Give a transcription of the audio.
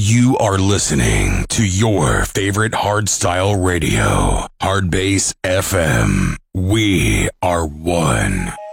You are listening to your favorite hardstyle radio, Hardbase FM. We are one.